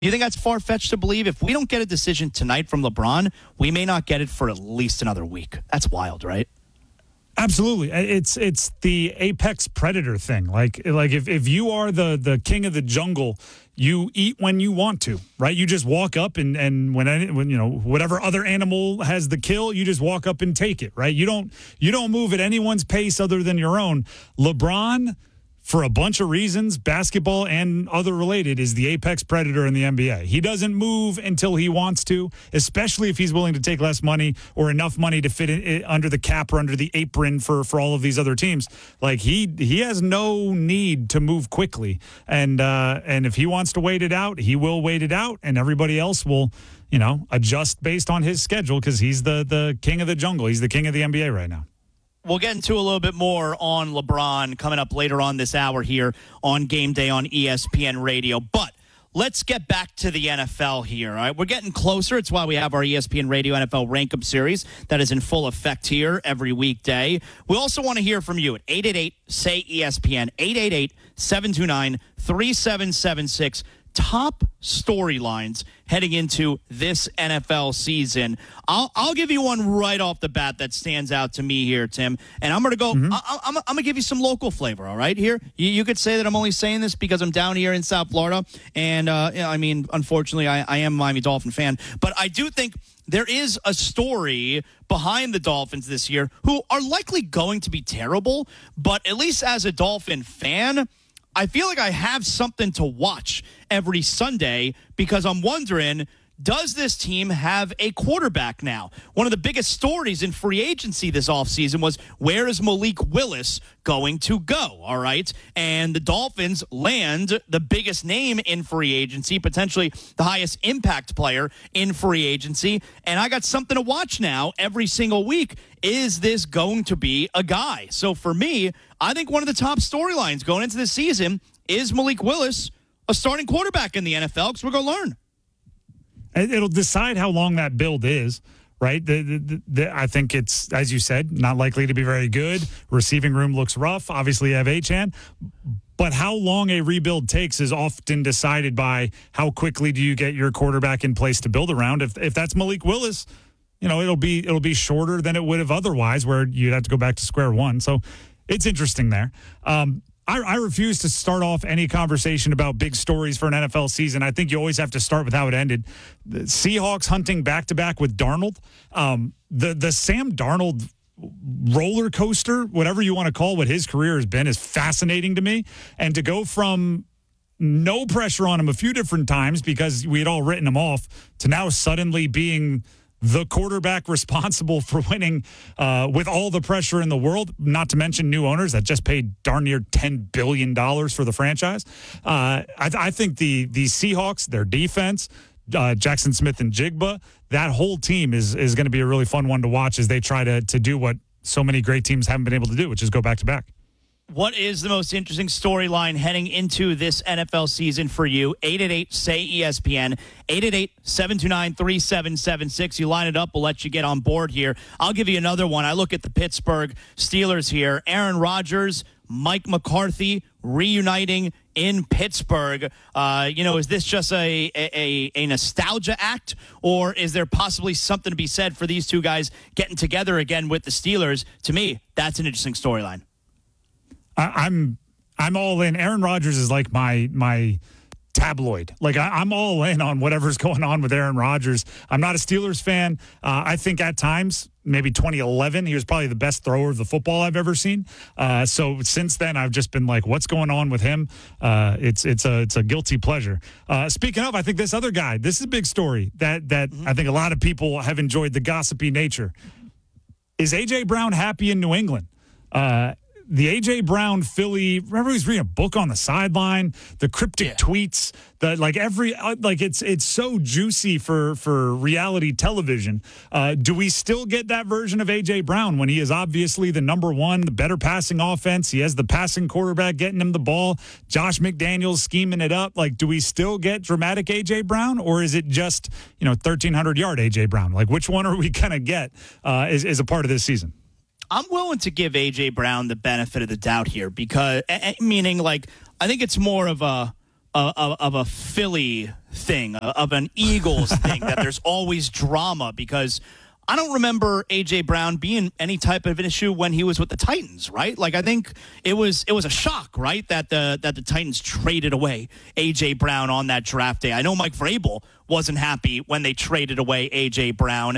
You think that's far-fetched to believe? If we don't get a decision tonight from LeBron, we may not get it for at least another week. That's wild, right? Absolutely. It's the apex predator thing. Like if you are the king of the jungle, you eat when you want to, right? You just walk up and when you know whatever other animal has the kill, you just walk up and take it, right? You don't move at anyone's pace other than your own. LeBron, for a bunch of reasons, basketball and other related, is the apex predator in the NBA. He doesn't move until he wants to, especially if he's willing to take less money or enough money to fit it under the cap or under the apron for all of these other teams. Like he has no need to move quickly, and if he wants to wait it out, he will wait it out, and everybody else will, adjust based on his schedule because he's the king of the jungle. He's the king of the NBA right now. We'll get into a little bit more on LeBron coming up later on this hour here on Game Day on ESPN Radio. But let's get back to the NFL here. All right, we're getting closer. It's why we have our ESPN Radio NFL Rank-Up series that is in full effect here every weekday. We also want to hear from you at 888-SAY-ESPN, 888-729-3776. Top storylines heading into this NFL season. I'll give you one right off the bat that stands out to me here, Tim. And I'm going to go, I'm going to give you some local flavor, all right, here. You could say that I'm only saying this because I'm down here in South Florida. And, unfortunately, I am a Miami Dolphin fan. But I do think there is a story behind the Dolphins this year who are likely going to be terrible. But at least as a Dolphin fan, I feel like I have something to watch every Sunday because I'm wondering, does this team have a quarterback now? One of the biggest stories in free agency this offseason was, where is Malik Willis going to go? All right. And the Dolphins land the biggest name in free agency, potentially the highest impact player in free agency. And I got something to watch now every single week. Is this going to be a guy? So for me, I think one of the top storylines going into this season is Malik Willis a starting quarterback in the NFL, because we're going to learn. It'll decide how long that build is, right? I think it's, as you said, not likely to be very good. Receiving room looks rough. Obviously, you have Achane. But how long a rebuild takes is often decided by how quickly do you get your quarterback in place to build around. If that's Malik Willis, it'll be shorter than it would have otherwise, where you'd have to go back to square one. So it's interesting there. I refuse to start off any conversation about big stories for an NFL season. I think you always have to start with how it ended. The Seahawks hunting back-to-back with Darnold. The Sam Darnold roller coaster, whatever you want to call what his career has been, is fascinating to me. And to go from no pressure on him a few different times because we had all written him off to now suddenly being the quarterback responsible for winning with all the pressure in the world, not to mention new owners that just paid darn near $10 billion for the franchise. I think the Seahawks, their defense, Jackson Smith and Jigba, that whole team is going to be a really fun one to watch as they try to do what so many great teams haven't been able to do, which is go back-to-back. What is the most interesting storyline heading into this NFL season for you? 888-SAY-ESPN, 888-729-3776. You line it up, we'll let you get on board here. I'll give you another one. I look at the Pittsburgh Steelers here. Aaron Rodgers, Mike McCarthy reuniting in Pittsburgh. Is this just a nostalgia act, or is there possibly something to be said for these two guys getting together again with the Steelers? To me, that's an interesting storyline. I'm all in. Aaron Rodgers is like my tabloid. Like I'm all in on whatever's going on with Aaron Rodgers. I'm not a Steelers fan. I think at times, maybe 2011, he was probably the best thrower of the football I've ever seen. So since then, I've just been like, what's going on with him? It's a guilty pleasure. Speaking of, I think this other guy, this is a big story that I think a lot of people have enjoyed the gossipy nature. Is A.J. Brown happy in New England? The A.J. Brown Philly, remember he was reading a book on the sideline, the cryptic tweets, it's so juicy for reality television. Do we still get that version of A.J. Brown when he is obviously the number one, the better passing offense? He has the passing quarterback getting him the ball. Josh McDaniels scheming it up. Like, do we still get dramatic A.J. Brown, or is it just, 1,300-yard A.J. Brown? Like, which one are we going to get as a part of this season? I'm willing to give A.J. Brown the benefit of the doubt here because, meaning, I think it's more of a Philly thing, of an Eagles thing, that there's always drama, because I don't remember A.J. Brown being any type of an issue when he was with the Titans, right? Like, I think it was a shock, right, that the Titans traded away A.J. Brown on that draft day. I know Mike Vrabel wasn't happy when they traded away A.J. Brown.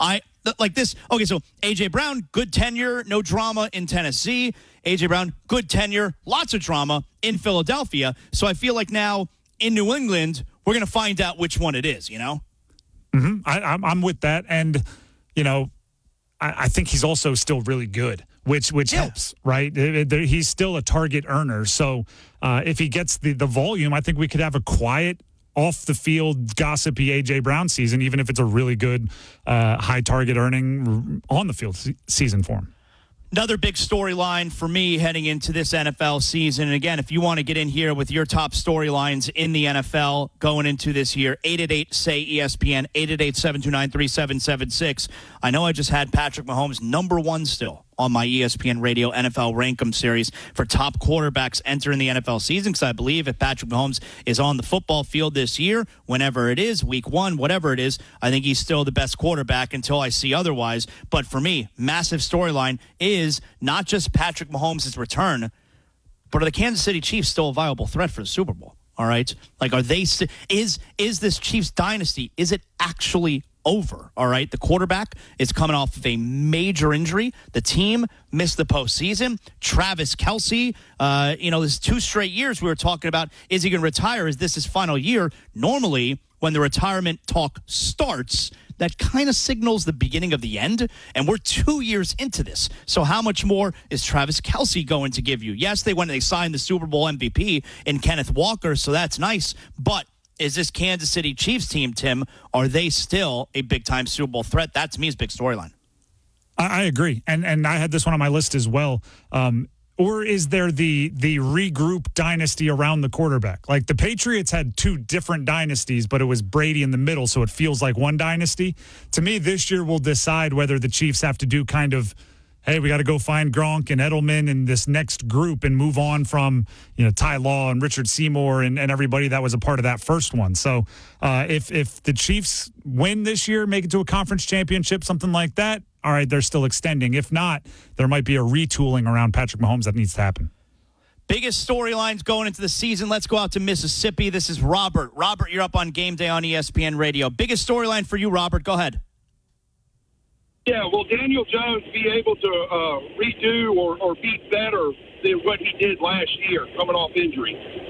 Okay, so A.J. Brown, good tenure, no drama in Tennessee. A.J. Brown, good tenure, lots of drama in Philadelphia. So I feel like now in New England, we're going to find out which one it is, you know? Mm-hmm. I'm with that. And, you know, I think he's also still really good, which helps, right? He's still a target earner. So if he gets the volume, I think we could have a quiet, off-the-field, gossipy A.J. Brown season, even if it's a really good high target earning on-the-field season for him. Another big storyline for me heading into this NFL season. And again, if you want to get in here with your top storylines in the NFL going into this year, 888-SAY-ESPN, 888-729-3776. I know I just had Patrick Mahomes number one still on my ESPN Radio NFL Rankem series for top quarterbacks entering the NFL season, because I believe if Patrick Mahomes is on the football field this year, whenever it is, week one, whatever it is, I think he's still the best quarterback until I see otherwise. But for me, massive storyline is not just Patrick Mahomes' return, but are the Kansas City Chiefs still a viable threat for the Super Bowl? All right? Like, are they is this Chiefs dynasty, is it actually over? All right, the quarterback is coming off of a major injury. The team missed the postseason. Travis Kelce, this 2 straight years we were talking about, is he going to retire? Is this his final year? Normally, when the retirement talk starts, that kind of signals the beginning of the end, and we're 2 years into this. So how much more is Travis Kelce going to give you? Yes, they signed the Super Bowl MVP in Kenneth Walker, so that's nice, but is this Kansas City Chiefs team, Tim, are they still a big-time Super Bowl threat? That, to me, is a big storyline. I agree. And I had this one on my list as well. Or is there the regroup dynasty around the quarterback? Like, the Patriots had 2 different dynasties, but it was Brady in the middle, so it feels like one dynasty. To me, this year will decide whether the Chiefs have to do kind of, hey, we got to go find Gronk and Edelman and this next group and move on from, Ty Law and Richard Seymour and everybody that was a part of that first one. So if the Chiefs win this year, make it to a conference championship, something like that, all right, they're still extending. If not, there might be a retooling around Patrick Mahomes that needs to happen. Biggest storylines going into the season. Let's go out to Mississippi. This is Robert. Robert, you're up on Game Day on ESPN Radio. Biggest storyline for you, Robert. Go ahead. Yeah, will Daniel Jones be able to redo or be better than what he did last year coming off injury?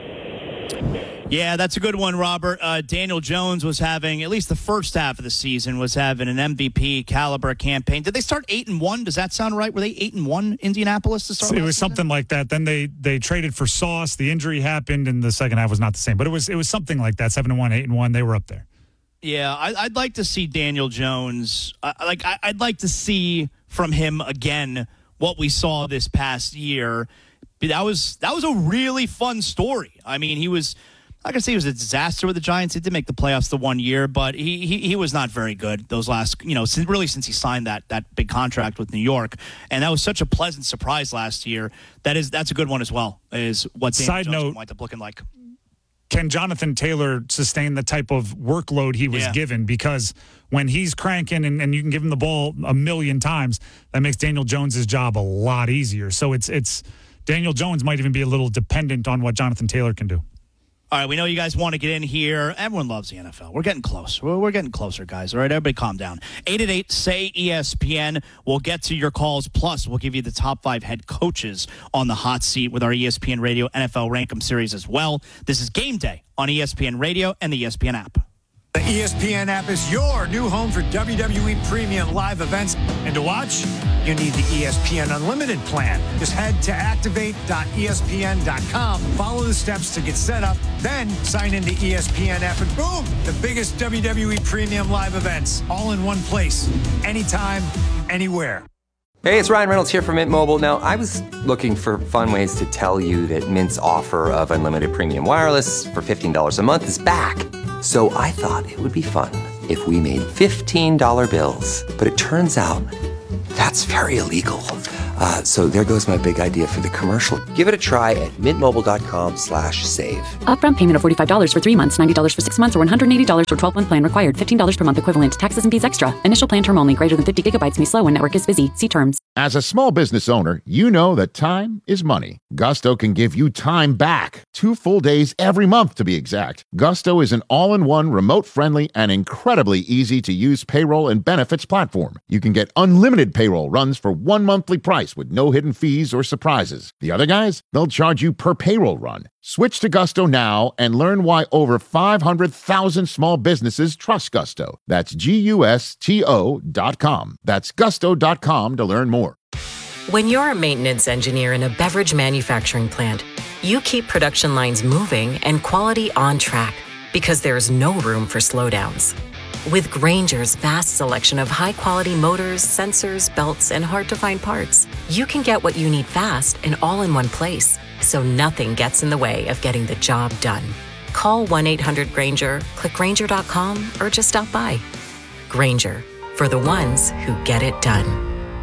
Yeah, that's a good one, Robert. Daniel Jones was having, at least the first half of the season, was having an MVP caliber campaign. Did they start 8-1? Does that sound right? Were they 8-1, Indianapolis, to start? It was something like that. Then they traded for Sauce. The injury happened, and the second half was not the same. But it was something like that, 7-1, 8-1. They were up there. Yeah, I'd like to see Daniel Jones. I'd like to see from him again what we saw this past year. That was a really fun story. I mean, he was, not gonna say he was a disaster with the Giants. He did make the playoffs the 1 year, but he was not very good those last, since he signed that big contract with New York, and that was such a pleasant surprise last year. That's a good one as well. Is what Daniel Jones might up looking like. Can Jonathan Taylor sustain the type of workload he was given? Because when he's cranking and you can give him the ball a million times, that makes Daniel Jones' job a lot easier. So it's Daniel Jones might even be a little dependent on what Jonathan Taylor can do. All right, we know you guys want to get in here. Everyone loves the NFL. We're getting close. We're getting closer, guys. All right, everybody calm down. 888-SAY-ESPN. We'll get to your calls. Plus, we'll give you the top 5 head coaches on the hot seat with our ESPN Radio NFL Rankem series as well. This is Game Day on ESPN Radio and the ESPN app. The ESPN app is your new home for WWE Premium live events. And to watch, you need the ESPN Unlimited plan. Just head to activate.espn.com, follow the steps to get set up, then sign into ESPN app, and boom, the biggest WWE Premium live events, all in one place, anytime, anywhere. Hey, it's Ryan Reynolds here from Mint Mobile. Now, I was looking for fun ways to tell you that Mint's offer of unlimited premium wireless for $15 a month is back. So I thought it would be fun if we made $15 bills. But it turns out that's very illegal. So there goes my big idea for the commercial. Give it a try at mintmobile.com/save. Upfront payment of $45 for 3 months, $90 for 6 months, or $180 for 12-month plan required. $15 per month equivalent. Taxes and fees extra. Initial plan term only. Greater than 50 gigabytes may slow when network is busy. See terms. As a small business owner, you know that time is money. Gusto can give you time back. 2 full days every month, to be exact. Gusto is an all-in-one, remote-friendly, and incredibly easy-to-use payroll and benefits platform. You can get unlimited payroll runs for 1 monthly price with no hidden fees or surprises. The other guys, they'll charge you per payroll run. Switch to Gusto now and learn why over 500,000 small businesses trust Gusto. That's GUSTO.com. That's gusto.com to learn more. When you're a maintenance engineer in a beverage manufacturing plant, you keep production lines moving and quality on track because there's no room for slowdowns. With Grainger's vast selection of high-quality motors, sensors, belts, and hard-to-find parts, you can get what you need fast and all in one place, so nothing gets in the way of getting the job done. Call 1-800-GRAINGER, click Grainger.com, or just stop by. Grainger, for the ones who get it done.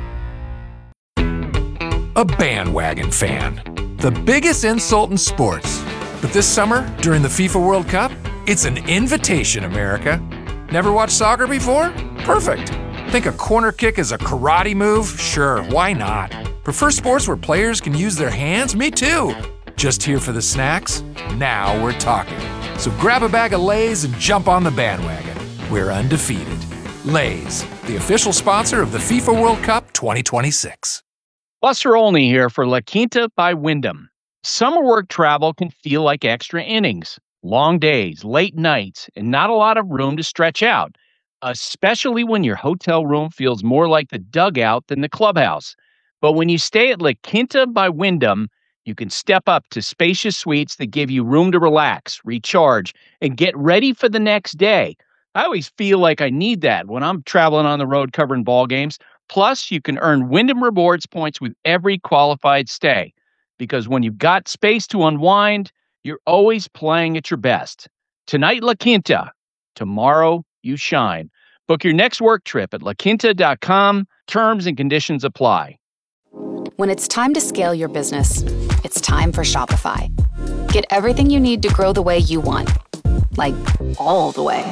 A bandwagon fan. The biggest insult in sports. But this summer, during the FIFA World Cup, it's an invitation, America. Never watched soccer before? Perfect. Think a corner kick is a karate move? Sure, why not? Prefer sports where players can use their hands? Me too. Just here for the snacks? Now we're talking. So grab a bag of Lay's and jump on the bandwagon. We're undefeated. Lay's, the official sponsor of the FIFA World Cup 2026. Buster Olney here for La Quinta by Wyndham. Summer work travel can feel like extra innings. Long days, late nights, and not a lot of room to stretch out, especially when your hotel room feels more like the dugout than the clubhouse. But when you stay at La Quinta by Wyndham, you can step up to spacious suites that give you room to relax, recharge, and get ready for the next day. I always feel like I need that when I'm traveling on the road covering ball games. Plus, you can earn Wyndham Rewards points with every qualified stay. Because when you've got space to unwind, you're always playing at your best. Tonight, La Quinta. Tomorrow, you shine. Book your next work trip at laquinta.com. Terms and conditions apply. When it's time to scale your business, it's time for Shopify. Get everything you need to grow the way you want. Like, all the way.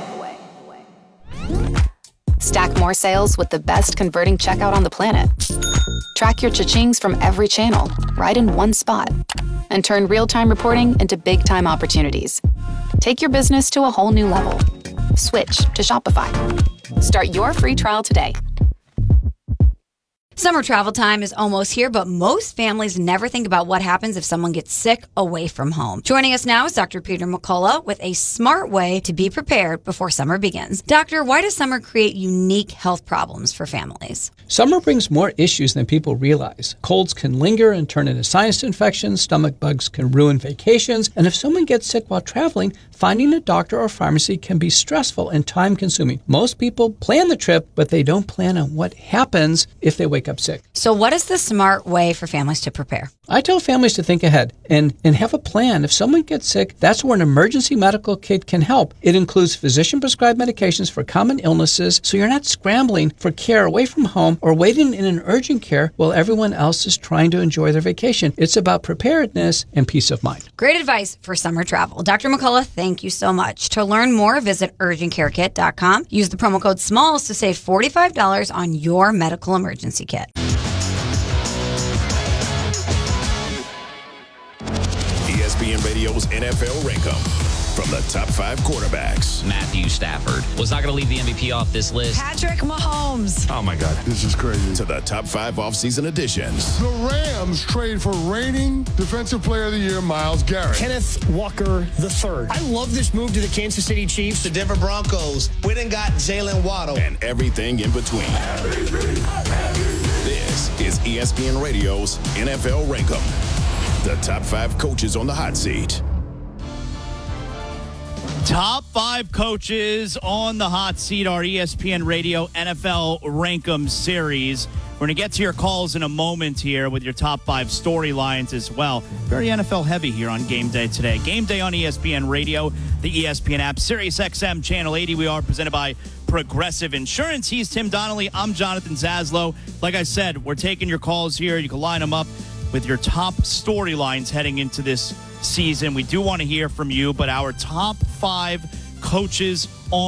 Stack more sales with the best converting checkout on the planet. Track your cha-chings from every channel, right in one spot. And turn real-time reporting into big-time opportunities. Take your business to a whole new level. Switch to Shopify. Start your free trial today. Summer travel time is almost here, but most families never think about what happens if someone gets sick away from home. Joining us now is Dr. Peter McCullough with a smart way to be prepared before summer begins. Doctor, why does summer create unique health problems for families? Summer brings more issues than people realize. Colds can linger and turn into sinus infections, stomach bugs can ruin vacations, and if someone gets sick while traveling, finding a doctor or pharmacy can be stressful and time-consuming. Most people plan the trip, but they don't plan on what happens if they wake up sick. So what is the smart way for families to prepare? I tell families to think ahead and have a plan. If someone gets sick, that's where an emergency medical kit can help. It includes physician-prescribed medications for common illnesses, so you're not scrambling for care away from home or waiting in an urgent care while everyone else is trying to enjoy their vacation. It's about preparedness and peace of mind. Great advice for summer travel. Dr. McCullough, thank you so much. To learn more, visit urgentcarekit.com. Use the promo code SMALLS to save $45 on your medical emergency kit. ESPN Radio's NFL Rankum. From the top 5 quarterbacks. Matthew Stafford was not going to leave the MVP off this list. Patrick Mahomes. Oh, my God. This is crazy. To the top 5 offseason additions. The Rams trade for reigning Defensive Player of the Year, Myles Garrett. Kenneth Walker III. I love this move to the Kansas City Chiefs. The Denver Broncos went and got Jalen Waddle. And everything in between. This is ESPN Radio's NFL Rankum. The top 5 coaches on the hot seat. Top 5 coaches on the hot seat, our ESPN Radio NFL Rankum series. We're going to get to your calls in a moment here with your top 5 storylines as well. Very NFL heavy here on Game Day today. Game Day on ESPN Radio, the ESPN app, Sirius XM Channel 80. We are presented by Progressive Insurance. He's Tim Donnelly. I'm Jonathan Zaslow. Like I said, we're taking your calls here. You can line them up with your top storylines heading into this season. We do want to hear from you, but our top 5 coaches on